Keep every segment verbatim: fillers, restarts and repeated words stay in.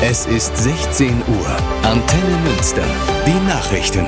Es ist sechzehn Uhr. Antenne Münster. Die Nachrichten.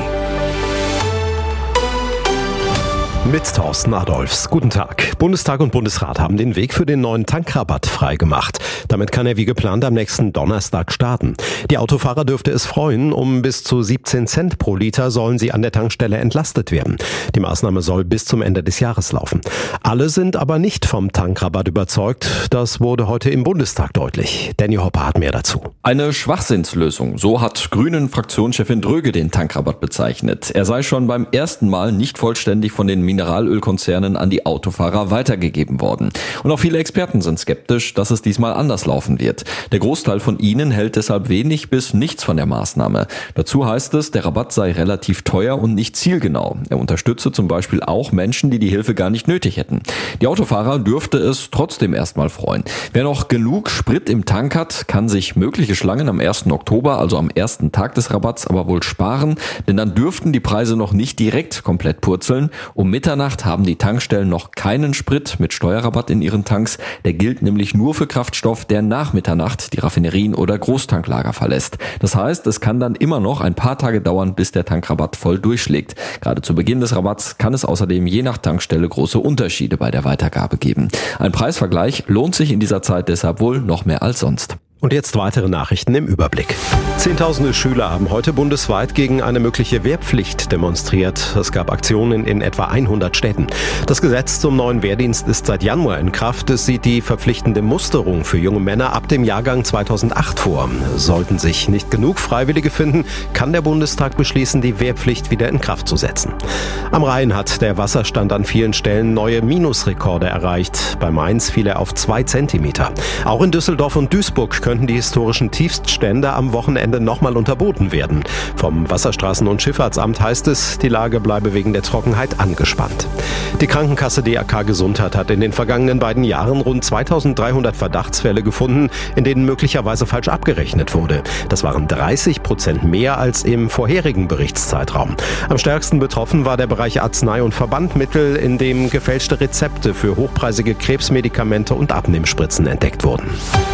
Mit Thorsten Adolfs. Guten Tag. Bundestag und Bundesrat haben den Weg für den neuen Tankrabatt freigemacht. Damit kann er wie geplant am nächsten Donnerstag starten. Die Autofahrer dürfte es freuen. Um bis zu siebzehn Cent pro Liter sollen sie an der Tankstelle entlastet werden. Die Maßnahme soll bis zum Ende des Jahres laufen. Alle sind aber nicht vom Tankrabatt überzeugt. Das wurde heute im Bundestag deutlich. Danny Hopper hat mehr dazu. Eine Schwachsinnslösung. So hat Grünen-Fraktionschefin Dröge den Tankrabatt bezeichnet. Er sei schon beim ersten Mal nicht vollständig von den Mineralölkonzernen an die Autofahrer weitergegeben worden. Und auch viele Experten sind skeptisch, dass es diesmal anders laufen wird. Der Großteil von ihnen hält deshalb wenig bis nichts von der Maßnahme. Dazu heißt es, der Rabatt sei relativ teuer und nicht zielgenau. Er unterstütze zum Beispiel auch Menschen, die die Hilfe gar nicht nötig hätten. Die Autofahrer dürfte es trotzdem erstmal freuen. Wer noch genug Sprit im Tank hat, kann sich mögliche Schlangen am ersten Oktober, also am ersten Tag des Rabatts, aber wohl sparen, denn dann dürften die Preise noch nicht direkt komplett purzeln. Um Mitternacht haben die Tankstellen noch keinen Sprit mit Steuerrabatt in ihren Tanks. Der gilt nämlich nur für Kraftstoff, der nach Mitternacht die Raffinerien oder Großtanklager verlässt. Das heißt, es kann dann immer noch ein paar Tage dauern, bis der Tankrabatt voll durchschlägt. Gerade zu Beginn des Rabatts kann es außerdem je nach Tankstelle große Unterschiede bei der Weitergabe geben. Ein Preisvergleich lohnt sich in dieser Zeit deshalb wohl noch mehr als sonst. Und jetzt weitere Nachrichten im Überblick. Zehntausende Schüler haben heute bundesweit gegen eine mögliche Wehrpflicht demonstriert. Es gab Aktionen in etwa hundert Städten. Das Gesetz zum neuen Wehrdienst ist seit Januar in Kraft. Es sieht die verpflichtende Musterung für junge Männer ab dem Jahrgang zweitausendacht vor. Sollten sich nicht genug Freiwillige finden, kann der Bundestag beschließen, die Wehrpflicht wieder in Kraft zu setzen. Am Rhein hat der Wasserstand an vielen Stellen neue Minusrekorde erreicht. Bei Mainz fiel er auf zwei Zentimeter. Auch in Düsseldorf und Duisburg können könnten die historischen Tiefststände am Wochenende nochmal unterboten werden. Vom Wasserstraßen- und Schifffahrtsamt heißt es, die Lage bleibe wegen der Trockenheit angespannt. Die Krankenkasse D R K Gesundheit hat in den vergangenen beiden Jahren rund zweitausenddreihundert Verdachtsfälle gefunden, in denen möglicherweise falsch abgerechnet wurde. Das waren dreißig Prozent mehr als im vorherigen Berichtszeitraum. Am stärksten betroffen war der Bereich Arznei- und Verbandmittel, in dem gefälschte Rezepte für hochpreisige Krebsmedikamente und Abnehmspritzen entdeckt wurden.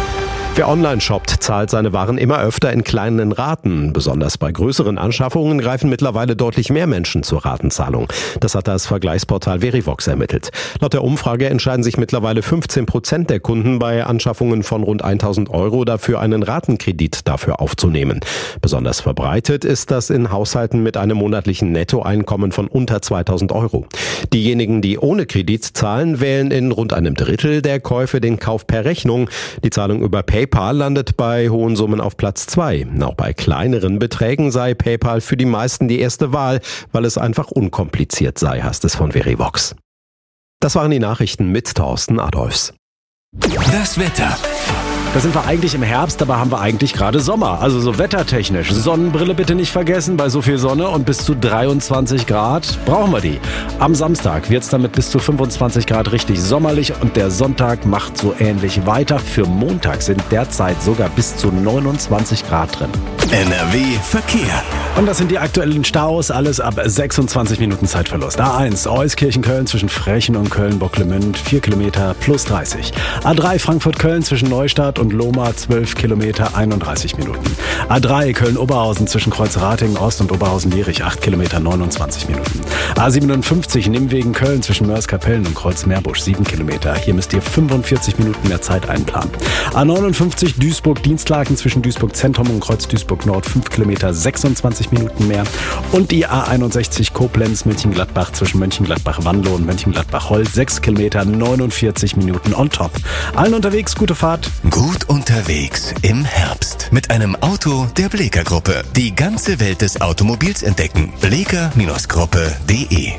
Wer online shoppt, zahlt seine Waren immer öfter in kleinen Raten. Besonders bei größeren Anschaffungen greifen mittlerweile deutlich mehr Menschen zur Ratenzahlung. Das hat das Vergleichsportal Verivox ermittelt. Laut der Umfrage entscheiden sich mittlerweile fünfzehn Prozent der Kunden bei Anschaffungen von rund tausend Euro dafür, einen Ratenkredit dafür aufzunehmen. Besonders verbreitet ist das in Haushalten mit einem monatlichen Nettoeinkommen von unter zweitausend Euro. Diejenigen, die ohne Kredit zahlen, wählen in rund einem Drittel der Käufe den Kauf per Rechnung. Die Zahlung über PayPal landet bei hohen Summen auf Platz zwei. Auch bei kleineren Beträgen sei PayPal für die meisten die erste Wahl, weil es einfach unkompliziert sei, heißt es von Verivox. Das waren die Nachrichten mit Thorsten Adolfs. Das Wetter. Da sind wir eigentlich im Herbst, aber haben wir eigentlich gerade Sommer. Also so wettertechnisch. Sonnenbrille bitte nicht vergessen, bei so viel Sonne und bis zu dreiundzwanzig Grad brauchen wir die. Am Samstag wird es dann mit bis zu fünfundzwanzig Grad richtig sommerlich und der Sonntag macht so ähnlich weiter. Für Montag sind derzeit sogar bis zu neunundzwanzig Grad drin. N R W Verkehr. Und das sind die aktuellen Staus, alles ab sechsundzwanzig Minuten Zeitverlust. A eins, Euskirchen-Köln zwischen Frechen und Köln-Bocklemünd, vier Kilometer plus dreißig. A drei, Frankfurt-Köln zwischen Neustadt und Lohmar, zwölf Kilometer, einunddreißig Minuten. A drei, Köln-Oberhausen zwischen Kreuzratingen Ost und Oberhausen-Lierich, acht Kilometer, neunundzwanzig Minuten. A siebenundfünfzig, Nimwegen-Köln zwischen Mörs-Kapellen und Kreuz-Meerbusch, sieben Kilometer. Hier müsst ihr fünfundvierzig Minuten mehr Zeit einplanen. A neunundfünfzig, Duisburg-Dienstlaken zwischen Duisburg-Zentrum und Kreuz-Duisburg-Nord, fünf Kilometer, sechsundzwanzig Minuten mehr. Und die A einundsechzig, Koblenz-Mönchengladbach zwischen Mönchengladbach-Wanlo und Mönchengladbach-Holz, sechs Kilometer, neunundvierzig Minuten on top. Allen unterwegs, gute Fahrt. Gut unterwegs im Herbst mit einem Auto der Bleeker Gruppe. Die ganze Welt des Automobils entdecken. bleeker Gruppe punkt de.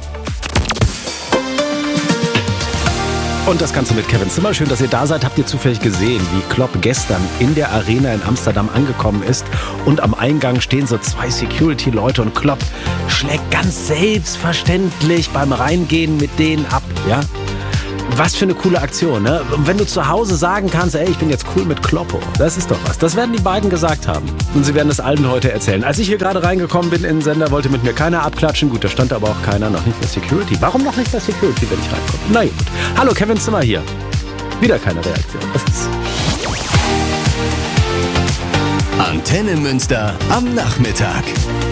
Und das Ganze mit Kevin Zimmer. Schön, dass ihr da seid. Habt ihr zufällig gesehen, wie Klopp gestern in der Arena in Amsterdam angekommen ist und am Eingang stehen so zwei Security-Leute und Klopp schlägt ganz selbstverständlich beim Reingehen mit denen ab, ja? Was für eine coole Aktion, ne? Und wenn du zu Hause sagen kannst, ey, ich bin jetzt cool mit Kloppo, das ist doch was. Das werden die beiden gesagt haben. Und sie werden es allen heute erzählen. Als ich hier gerade reingekommen bin in den Sender, wollte mit mir keiner abklatschen. Gut, da stand aber auch keiner, noch nicht bei Security. Warum noch nicht bei Security, wenn ich reinkomme? Na gut. Hallo, Kevin Zimmer hier. Wieder keine Reaktion. Das ist Antenne Münster am Nachmittag.